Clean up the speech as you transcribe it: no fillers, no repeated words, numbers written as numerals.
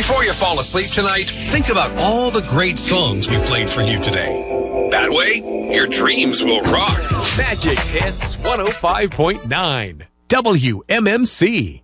Before you fall asleep tonight, think about all the great songs we played for you today. That way, your dreams will rock. Magic Hits 105.9 WMMC.